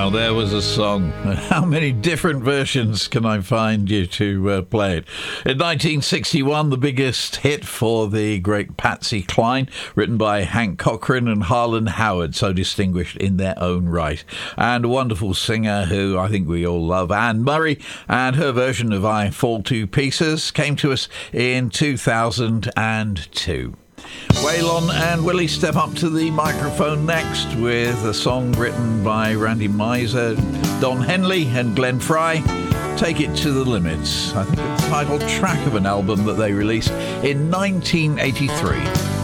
Now, there was a song. How many different versions can I find you to play it? In 1961, the biggest hit for the great Patsy Cline, written by Hank Cochran and Harlan Howard, so distinguished in their own right. And a wonderful singer who I think we all love, Anne Murray, and her version of I Fall to Pieces came to us in 2002. Waylon and Willie step up to the microphone next with a song written by Randy Miser, Don Henley and Glenn Fry. Take It to the Limits. I think it's the title track of an album that they released in 1983.